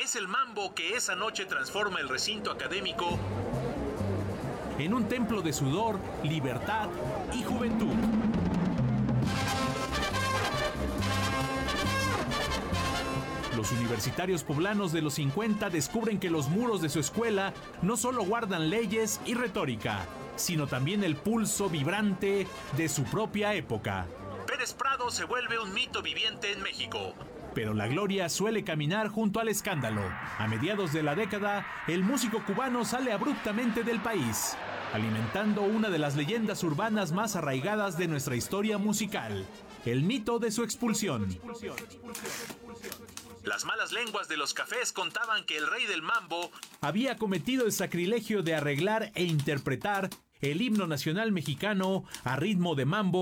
Es el mambo que esa noche transforma el recinto académico en un templo de sudor, libertad y juventud. Los universitarios poblanos de los 50 descubren que los muros de su escuela no solo guardan leyes y retórica, sino también el pulso vibrante de su propia época. Pérez Prado se vuelve un mito viviente en México. Pero la gloria suele caminar junto al escándalo. A mediados de la década, el músico cubano sale abruptamente del país, alimentando una de las leyendas urbanas más arraigadas de nuestra historia musical, el mito de su expulsión. Las malas lenguas de los cafés contaban que el rey del mambo había cometido el sacrilegio de arreglar e interpretar el himno nacional mexicano a ritmo de mambo